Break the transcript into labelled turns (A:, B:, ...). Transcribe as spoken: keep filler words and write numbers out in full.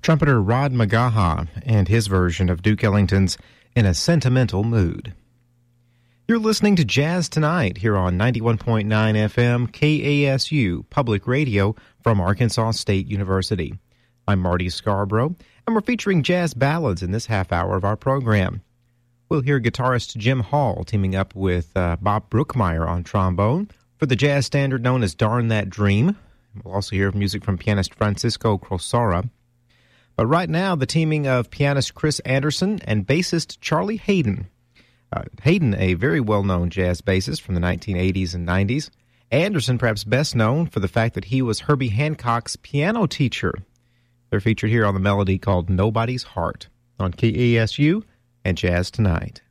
A: trumpeter Rod Magaha and his version of Duke Ellington's In a Sentimental Mood. You're listening to Jazz Tonight here on ninety-one point nine F M K A S U Public Radio from Arkansas State University. I'm Marty Scarborough, and we're featuring jazz ballads in this half hour of our program. We'll hear guitarist Jim Hall teaming up with uh, Bob Brookmeyer on trombone for the jazz standard known as Darn That Dream. We'll also hear music from pianist Francisco Crosara. But right now, the teaming of pianist Chris Anderson and bassist Charlie Hayden. Uh, Hayden, a very well-known jazz bassist from the nineteen eighties and nineties. Anderson, perhaps best known for the fact that he was Herbie Hancock's piano teacher. They're featured here on the melody called Nobody's Heart on K A S U and Jazz Tonight.